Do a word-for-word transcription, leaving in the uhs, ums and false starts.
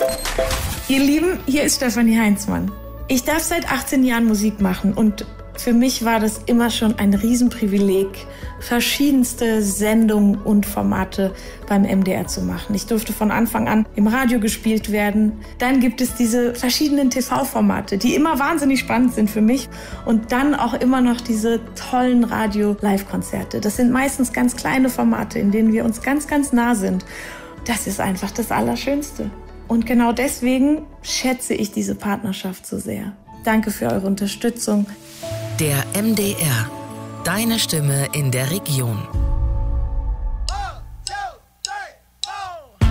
Ihr Lieben, hier ist Stefanie Heinzmann. Ich darf seit achtzehn Jahren Musik machen und für mich war das immer schon ein Riesenprivileg, verschiedenste Sendungen und Formate beim M D R zu machen. Ich durfte von Anfang an im Radio gespielt werden. Dann gibt es diese verschiedenen T V-Formate, die immer wahnsinnig spannend sind für mich. Und dann auch immer noch diese tollen Radio-Live-Konzerte. Das sind meistens ganz kleine Formate, in denen wir uns ganz, ganz nah sind. Das ist einfach das Allerschönste. Und genau deswegen schätze ich diese Partnerschaft so sehr. Danke für eure Unterstützung. Der M D R. Deine Stimme in der Region.